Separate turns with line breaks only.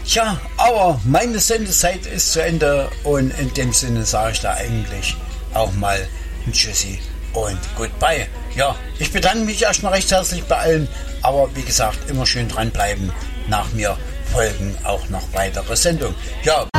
Ja, aber meine Sendezeit ist zu Ende und in dem Sinne sage ich da eigentlich auch mal ein Tschüssi und Goodbye. Ja, ich bedanke mich erstmal recht herzlich bei allen, aber wie gesagt, immer schön dranbleiben. Nach mir folgen auch noch weitere Sendungen. Ja.